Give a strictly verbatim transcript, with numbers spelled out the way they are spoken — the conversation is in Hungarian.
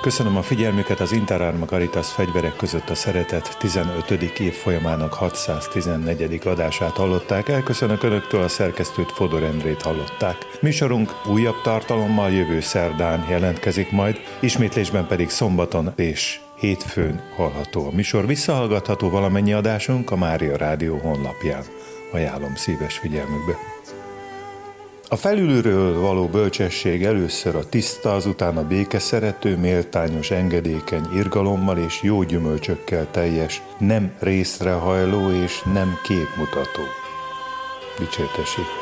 Köszönöm a figyelmüket, az Interarma Caritas Fegyverek között a szeretet tizenötödik évfolyamának hatszáztizennegyedik adását hallották. Elköszönök Önöktől, a szerkesztőt, Fodor Endrét hallották. Műsorunk újabb tartalommal jövő szerdán jelentkezik majd, ismétlésben pedig szombaton és hétfőn hallható a műsor. Visszahallgatható valamennyi adásunk a Mária Rádió honlapján. Ajánlom szíves figyelmükbe. A felülről való bölcsesség először a tiszta, azután a békeszerető, méltányos, engedékeny, irgalommal és jó gyümölcsökkel teljes, nem részrehajló és nem képmutató. Dicsértessék